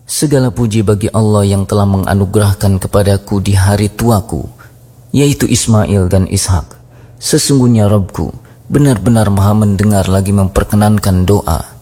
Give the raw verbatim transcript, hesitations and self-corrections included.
Segala puji bagi Allah yang telah menganugerahkan kepadaku di hari tuaku, yaitu Ismail dan Ishak. Sesungguhnya Rabbku benar-benar maha mendengar lagi memperkenankan doa.